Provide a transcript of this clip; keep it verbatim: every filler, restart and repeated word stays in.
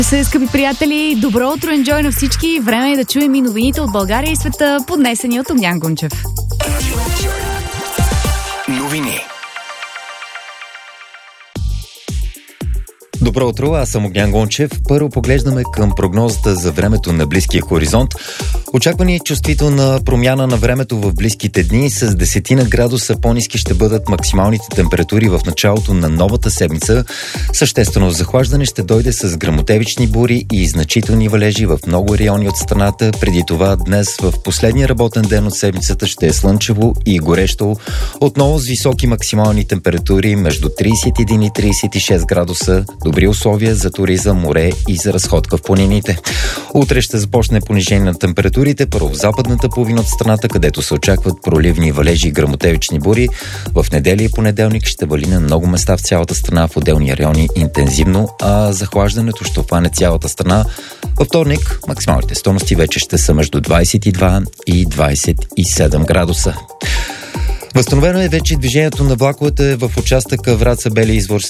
Се, скъпи приятели, добро утро, енджой на всички. Време е да чуем и новините от България и света, поднесени от Огнян Гунчев. Новини. Добро утро, аз съм Огнян Гунчев. Първо поглеждаме към прогнозата за времето на близкия хоризонт. Очаквани чувствителна промяна на времето в близките дни. С десетина градуса по-ниски ще бъдат максималните температури в началото на новата седмица. Съществено захлаждане ще дойде с гръмотевични бури и значителни валежи в много райони от страната. Преди това днес в последния работен ден от седмицата ще е слънчево и горещо. Отново с високи максимални температури между трийсет и един и трийсет и шест градуса. Добри условия за туризъм, море и за разходка в планините. Утре ще започне понижение на температурите, първо в западната половина от страната, където се очакват проливни валежи и гръмотевични бури. В неделя и понеделник ще вали на много места в цялата страна, в отделни райони интензивно, а захлаждането ще обхване цялата страна. Във вторник максималните стойности вече ще са между двайсет и два и двайсет и седем градуса. Възстановено е вече движението на влаковете в участъка Враца-Бели извор